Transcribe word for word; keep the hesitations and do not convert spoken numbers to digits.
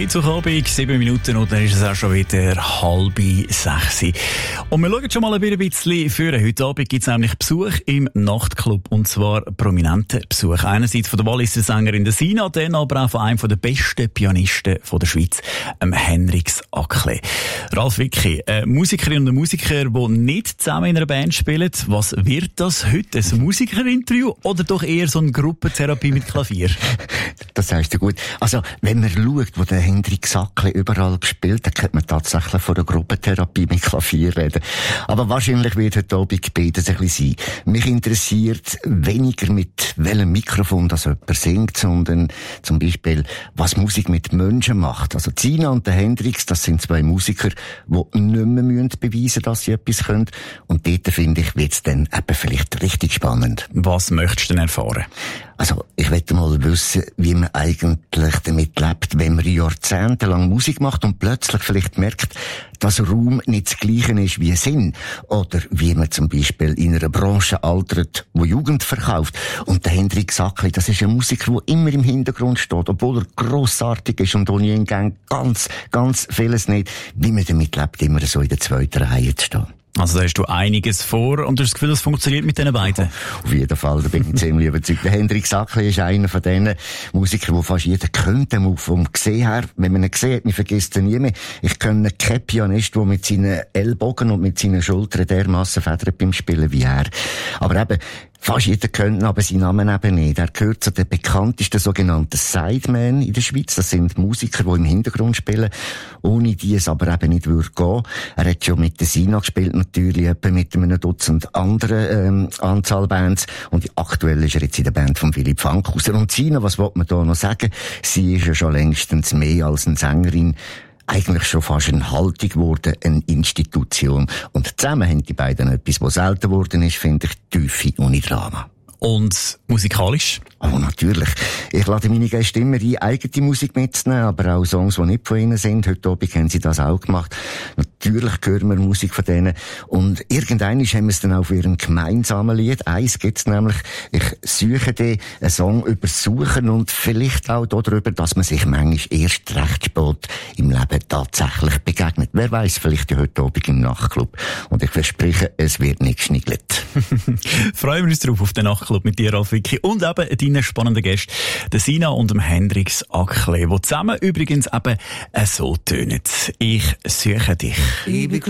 Mittwochabend, sieben Minuten und dann ist es auch schon wieder halb sechs. Und wir schauen schon mal ein bisschen für. Heute Abend gibt es nämlich Besuch im Nachtclub, und zwar prominenten Besuch. Einerseits von der Walliser Sängerin der Sina, dann aber auch von einem der besten Pianisten von der Schweiz, dem Hendrix Ackle. Ralf Wicki, äh, Musikerinnen und Musiker, die nicht zusammen in einer Band spielen, was wird das heute? Ein Musikerinterview oder doch eher so eine Gruppentherapie mit Klavier? Das sagst du gut. Also, wenn man schaut, wo der Hendrix Ackle überall gespielt, dann könnte man tatsächlich von einer Gruppentherapie mit Klavier reden. Aber wahrscheinlich wird heute Abend beides ein bisschen sein. Mich interessiert weniger, mit welchem Mikrofon das jemand singt, sondern zum Beispiel, was Musik mit Menschen macht. Also Sina und der Hendrix, das sind zwei Musiker, die nicht mehr beweisen müssen, dass sie etwas können. Und dort, finde ich, wird es dann eben vielleicht richtig spannend. Was möchtest du denn erfahren? Also, ich möchte mal wissen, wie man eigentlich damit lebt, wenn man jahrzehntelang Musik macht und plötzlich vielleicht merkt, dass Raum nicht das Gleiche ist wie Sinn. Oder wie man zum Beispiel in einer Branche altert, wo Jugend verkauft. Und der Hendrix Ackle, das ist ein Musiker, der immer im Hintergrund steht, obwohl er grossartig ist und ohne ihn gang ganz, ganz vieles nicht. Wie man damit lebt, immer so in der zweiten Reihe zu stehen. Also da hast du einiges vor und du hast das Gefühl, das funktioniert mit diesen beiden? Auf jeden Fall, da bin ich ziemlich überzeugt. Der Hendrix Ackle ist einer von diesen Musikern, die fast jeder könnte, vom Gesehen her. Wenn man ihn sieht, man vergisst ihn nie mehr. Ich kenne keinen Pianist, der mit seinen Ellbogen und mit seinen Schultern dermassen federt beim Spielen wie er. Aber eben, fast jeder kennt ihn, aber seinen Namen eben nicht. Er gehört zu den bekanntesten sogenannten Sidemen in der Schweiz. Das sind Musiker, die im Hintergrund spielen, ohne die es aber eben nicht würde gehen. Er hat schon mit der Sina gespielt, natürlich, etwa mit einem Dutzend anderen ähm, Anzahl Bands. Und aktuell ist er jetzt in der Band von Philipp Fankhauser. Und Sina, was will man da noch sagen? Sie ist ja schon längstens mehr als eine Sängerin. Eigentlich schon fast eine Haltung geworden, eine Institution. Und zusammen haben die beiden etwas, was selten geworden ist, finde ich, Tiefe ohne Drama. Und musikalisch? Oh, natürlich. Ich lade meine Gäste immer ein, eigene Musik mitzunehmen, aber auch Songs, die nicht von ihnen sind. Heute Abend haben sie das auch gemacht. Natürlich hören wir Musik von denen. Und irgendwann haben wir es dann auch für ein gemeinsames Lied. Eins gibt's nämlich, ich suche dir einen Song über Suchen und vielleicht auch darüber, dass man sich manchmal erst recht spät im Leben tatsächlich begegnet. Wer weiss, vielleicht ja heute Abend im Nachtclub. Und ich verspreche, es wird nicht geschniegelt. Freuen wir uns drauf auf den Nachtclub mit dir, Ralf Wicki, und eben deinen spannenden Gästen, der Sina und dem Hendrix Ackle, die zusammen übrigens eben so tönen. Ich suche dich.